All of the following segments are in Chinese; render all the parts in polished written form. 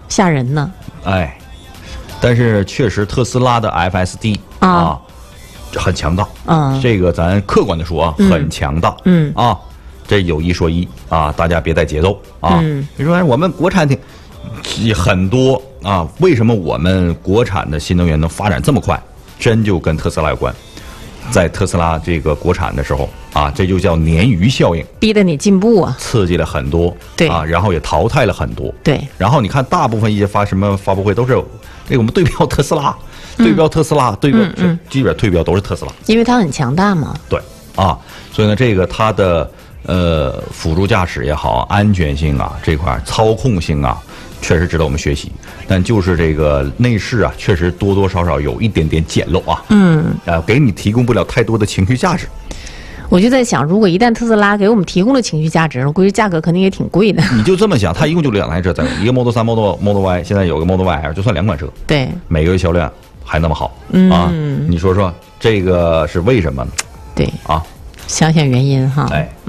吓人呢。 哎，但是确实特斯拉的 FSD 啊很强大。这个咱客观的说啊，很强大。这有一说一啊，大家别带节奏啊。你说我们国产挺很多啊，为什么我们国产的新能源能发展这么快？真就跟特斯拉有关。在特斯拉这个国产的时候啊，这就叫鲶鱼效应， 逼得你进步啊， 刺激了很多， 对啊，然后也淘汰了很多， 对。 然后你看，大部分一些发布会都是这个我们对标特斯拉，对标特斯拉，对标基本对标都是特斯拉， 因为它很强大嘛。 对啊，所以呢，这个它的辅助驾驶也好，安全性啊这块操控性啊，确实值得我们学习。但就是这个内饰啊，确实多多少少有一点点简陋啊。给你提供不了太多的情绪价值。 我就在想，如果一旦特斯拉给我们提供了情绪价值，我估计价格肯定也挺贵的。 你就这么想，它一共就2台车，一个 Model 3、Model Y， 现在有个 Model Y， 就算2款车，对，每个月销量还那么好，啊，你说说这个是为什么呢？对啊， 想想原因哈。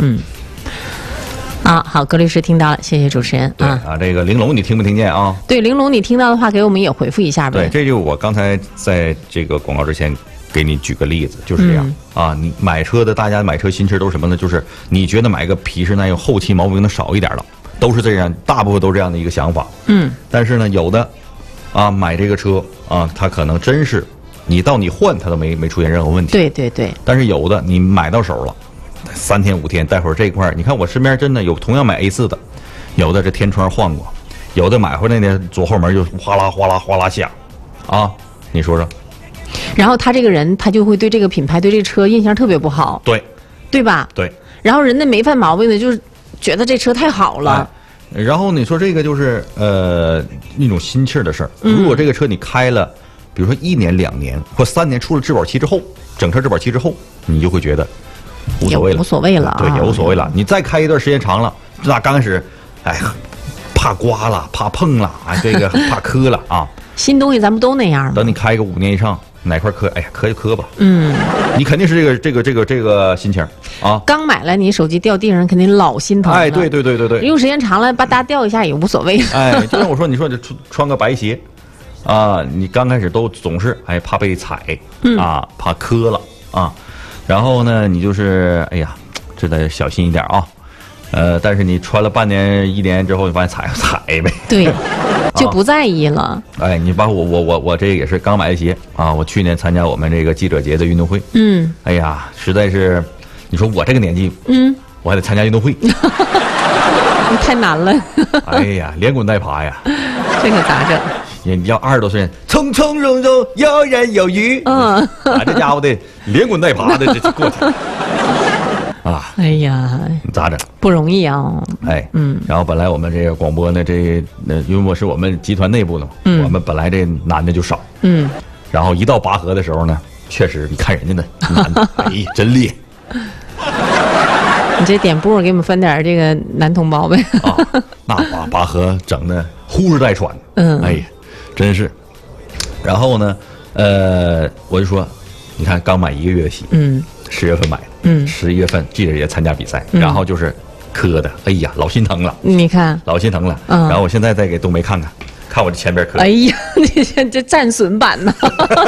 好，葛律师听到了，谢谢主持人。 这个玲珑你听不听见啊？ 对，玲珑你听到的话，给我们也回复一下呗。 对，这就是我刚才在这个广告之前给你举个例子，就是这样啊。你买车的，大家买车新车都是什么呢？就是你觉得买个皮实耐用，后期毛病能少一点了，都是这样，大部分都是这样的一个想法。但是呢，有的啊买这个车啊，它可能真是你换它都没出现任何问题。对对对。但是有的你买到手了。3天5天，待会儿这块你看我身边真的有同样买 A4 的，有的这天窗换过，有的买回来呢左后门就哗啦哗啦哗啦响，啊，你说说。 然后他这个人他就会对这个品牌对这车印象特别不好，对吧？对。然后人家没犯毛病的，就是觉得这车太好了。 然后你说这个就是那种心气儿的事儿。如果这个车你开了，比如说1年2年或3年，出了质保期之后，整车质保期之后，你就会觉得。无所谓了， 无所谓了， 对，也无所谓了。你再开一段时间长了，那刚开始，哎，怕刮了，怕碰了，啊，这个怕磕了啊。 新东西咱不都那样吗？ 等你开个5年以上，哪块磕，哎呀，磕就磕吧。你肯定是这个心情啊。刚买了，你手机掉地上，肯定老心疼。 哎，对。 用时间长了，吧嗒掉一下也无所谓。 哎，就像我说，你说这穿个白鞋，啊，你刚开始都总是怕被踩，啊，怕磕了啊。然后呢，你就是哎呀，这得小心一点啊，但是你穿了半年1年之后，你发现踩呗， 对，就不在意了。 哎，你包括我这也是刚买的鞋啊，我去年参加我们这个记者节的运动会，哎呀，实在是，你说我这个年纪，我还得参加运动会， 太难了。 哎呀，连滚带爬呀， 这可咋整？ 你要20多岁人，从从容容，游刃有余。这家伙得连滚带爬的这过去啊！哎呀，你咋整？ 不容易啊！ 然后本来我们这个广播呢，因为我是我们集团内部的嘛，我们本来这男的就少，然后一到拔河的时候呢，确实你看人家那男的，哎呀，真厉害。 你这点播给我们分点这个男同胞呗。 那拔河整的呼哧带喘，哎呀。真是，然后呢，我就说，你看刚买1个月的鞋，10月份买的，11月份记者也参加比赛，然后就是磕的，哎呀，老心疼了， 你看， 老心疼了，然后我现在再给冬梅看我这前边磕， 哎呀，你这战损版呢？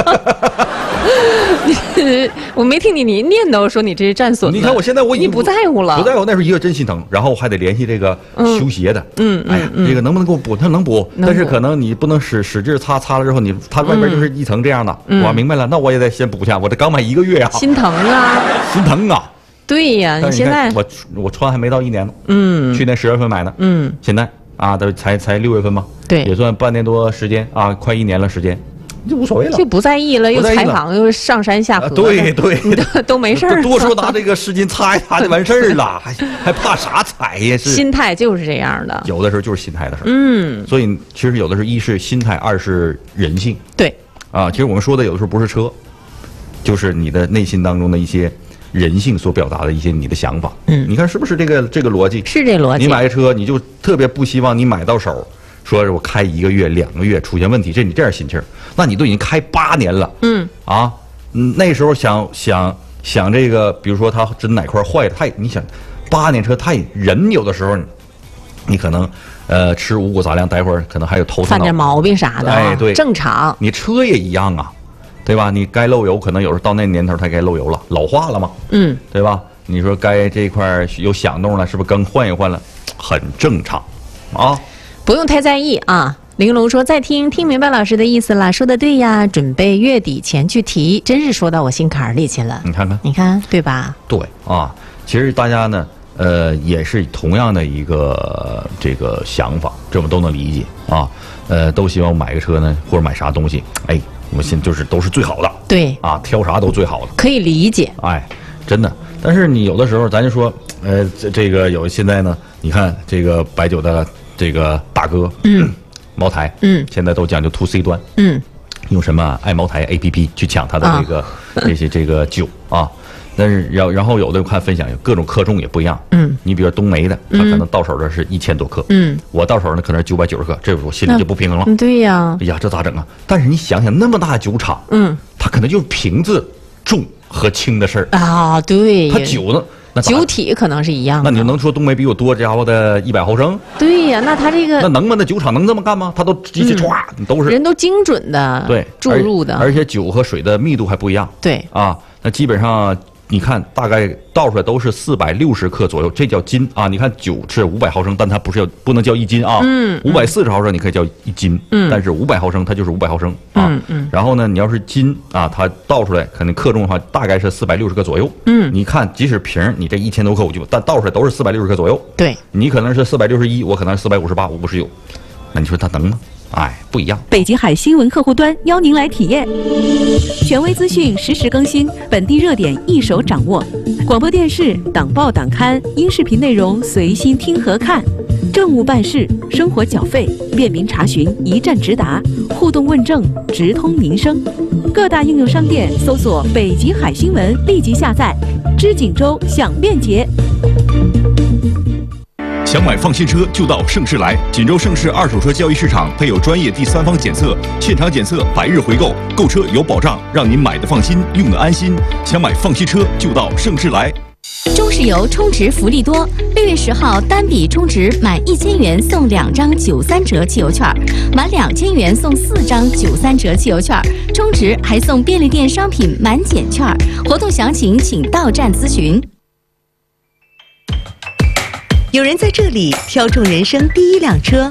我没听你念叨说你这是战损。 你看我现在你不在乎了， 不在乎，那时候一个真心疼，然后还得联系这个修鞋的，哎呀，这个能不能给我补？他能补，但是可能你不能使劲擦了之后，它外边就是一层这样的。我明白了，那我也得先补一下，我这刚买1个月啊， 心疼啊， 心疼啊。 对呀，你现在我穿还没到1年呢，去年10月份买的，现在啊都才6月份嘛，对，也算半年多时间啊，快1年了时间。就无所谓了， 就不在意了，又采访又上山下河， 对， 都没事儿， 多说拿这个湿巾擦一擦就完事儿了，还怕啥踩呀？是心态就是这样的， 有的时候就是心态的事儿。所以其实有的时候一是心态，2是人性。 对啊，其实我们说的有的时候不是车，就是你的内心当中的一些人性所表达的一些你的想法。你看是不是这个逻辑？ 是这逻辑。 你买车你就特别不希望你买到手。说我开1个月、2个月出现问题，你这样心气儿，那你都已经开8年了，那时候想这个，比如说他真哪块坏了，你想8年车，人有的时候你可能吃五谷杂粮，待会儿可能还有头犯点毛病啥的， 哎，对， 正常。 你车也一样啊，对吧？你该漏油，可能有时候到那年头它该漏油了，老化了嘛，对吧？你说该这块有响动了，是不是更换一换了？很正常，啊， 不用太在意啊。玲珑说：“再听明白老师的意思了，说的对呀，准备月底前去提，真是说到我心坎儿里去了。你看，对吧？ 对啊，其实大家呢，也是同样的一个这个想法，这我们都能理解啊。都希望买个车呢，或者买啥东西，哎，我们现就是都是最好的， 对啊，挑啥都最好的， 可以理解。 哎，真的。但是你有的时候，咱就说，这个有现在呢，你看这个白酒的这个大哥，茅台，现在都讲究 2C 端，用什么爱茅台 APP 去抢它的这个这个酒啊。但是然后有的看分享，有各种克重也不一样，你比如说冬梅的，它可能到手的是1000多克，我到手呢可能是990克，这我心里就不平衡了。 对呀， 哎呀，这咋整啊？但是你想想，那么大的酒厂，它可能就是瓶子重和轻的事儿啊，对， 它酒呢？ 酒体可能是一样的， 那你能说冬梅比我多家伙的100毫升？ 对呀，那他这个那能吗？那酒厂能这么干吗？他都机器歘，都是人都精准的对注入的， 而且酒和水的密度还不一样。 对啊， 那基本上你看大概倒出来都是460克左右，这叫斤啊。你看酒是500毫升，但它不能叫1斤啊。540毫升你可以叫1斤，但是500毫升它就是500毫升啊。然后呢，你要是斤啊，它倒出来肯定克重的话大概是460克左右。你看即使瓶你这1000多克但倒出来都是460克左右。 对， 你可能是461，我可能是458、559，那你说它能吗？哎，不一样。 北极海新闻客户端邀您来体验，权威资讯实时更新，本地热点一手掌握，广播电视、党报党刊、音视频内容随心听和看，政务办事、生活缴费，便民查询，一站直达，互动问政，直通民生。各大应用商店搜索“北极海新闻”，立即下载。知锦州享便捷。 想买放心车就到盛世来，锦州盛世二手车交易市场配有专业第三方检测，现场检测100日回购，购车有保障，让您买的放心，用的安心。想买放心车就到盛世来。 中石油充值福利多，6月10号单笔充值满1000元送2张93折汽油券，满2000元送4张93折汽油券，充值还送便利店商品满减券。活动详情请到站咨询。 有人在这里挑中人生第一辆车，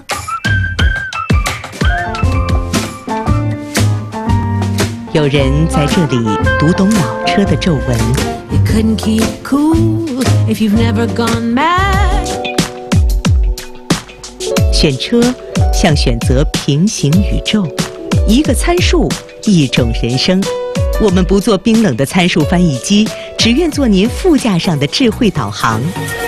有人在这里读懂老车的皱纹。选车像选择平行宇宙，一个参数，一种人生。我们不做冰冷的参数翻译机，只愿做您副驾上的智慧导航。